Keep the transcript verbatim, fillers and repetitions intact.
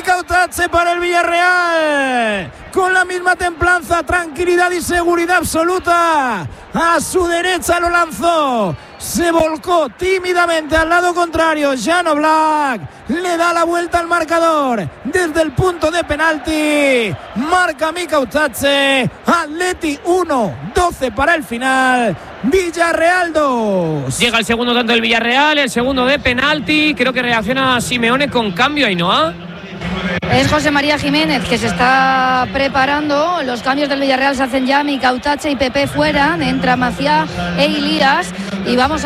Mika Utache para el Villarreal, con la misma templanza, tranquilidad y seguridad absoluta. A su derecha lo lanzó, se volcó tímidamente al lado contrario. Jan Oblak le da la vuelta al marcador desde el punto de penalti. Marca Mika Utache. Atleti uno, doce para el final. Villarreal dos. Llega el segundo tanto del Villarreal, el segundo de penalti. Creo que reacciona Simeone con cambio, Ainhoa. Es José María Jiménez que se está preparando. Los cambios del Villarreal se hacen ya. Mika Utache y Pepe fuera. Entra Maciá e Ilías. Y vamos a